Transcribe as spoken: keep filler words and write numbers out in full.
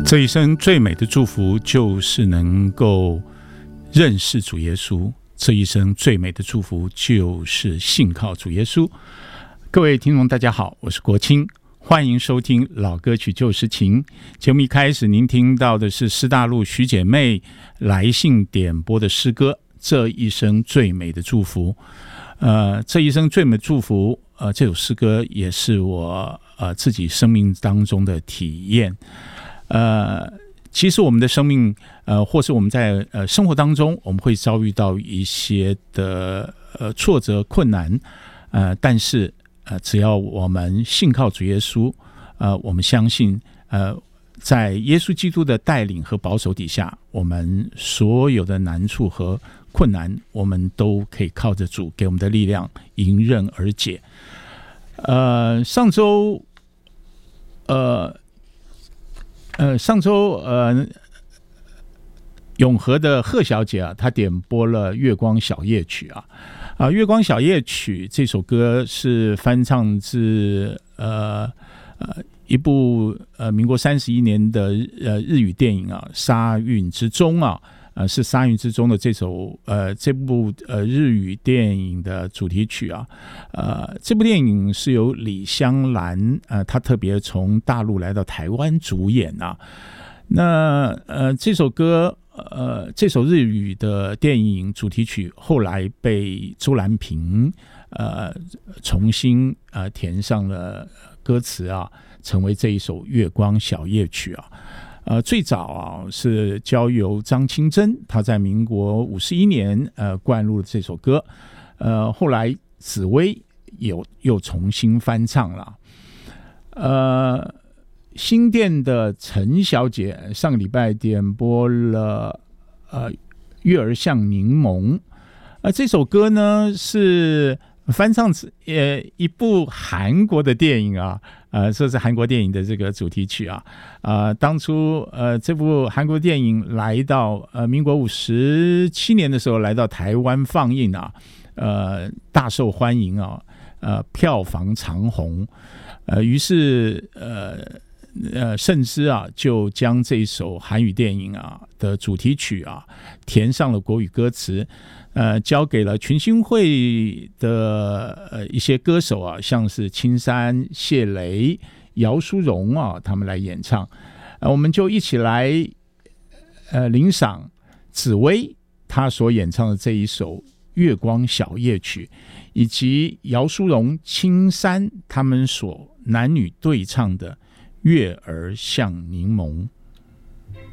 这一生最美的祝福就是能够认识主耶稣，这一生最美的祝福就是信靠主耶稣。各位听众大家好，我是国清，欢迎收听老歌曲旧时情。节目一开始您听到的是师大陆徐姐妹来信点播的诗歌这一生最美的祝福。呃，这一生最美的祝福，呃，这首诗歌也是我呃自己生命当中的体验。呃，其实我们的生命，呃，或是我们在呃生活当中，我们会遭遇到一些的呃挫折、困难，呃，但是呃，只要我们信靠主耶稣，呃，我们相信，呃，在耶稣基督的带领和保守底下，我们所有的难处和困难，我们都可以靠着主给我们的力量迎刃而解。呃，上周，呃。呃，上周呃，永和的贺小姐啊，她点播了《月光小夜曲》啊，啊，《月光小夜曲》这首歌是翻唱自呃呃一部呃民国三十一年的呃日语电影啊，《沙运之中》啊，呃是《沙运之中》的这首呃这部呃日语电影的主题曲啊，呃这部电影是由李香兰呃她特别从大陆来到台湾主演啊。那呃这首歌呃这首日语的电影主题曲后来被周兰萍呃重新呃填上了歌词啊，成为这一首月光小夜曲啊。呃，最早啊是交由张清真，他在民国五十一年呃灌入了这首歌，呃，后来紫薇有又重新翻唱了。呃，新店的陈小姐上个礼拜点播了呃《月儿像柠檬》，呃，这首歌呢是翻唱呃一部韩国的电影啊，呃，这是韩国电影的这个主题曲啊，呃，当初呃这部韩国电影来到呃民国五十七年的时候来到台湾放映啊，呃大受欢迎啊，呃票房长红，呃于是呃呃甚至啊就将这首韩语电影啊的主题曲啊填上了国语歌词。呃，交给了群星会的呃一些歌手啊，像是青山、谢雷、姚淑蓉啊，他们来演唱。呃，我们就一起来呃领赏紫薇她所演唱的这一首《月光小夜曲》，以及姚淑蓉、青山他们所男女对唱的《月儿像柠檬》。